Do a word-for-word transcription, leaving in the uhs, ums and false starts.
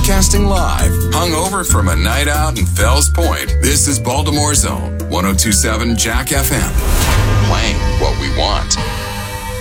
Broadcasting live, hungover from a night out in Fells Point. This is Baltimore Zone, ten twenty-seven Jack F M. Playing what we want.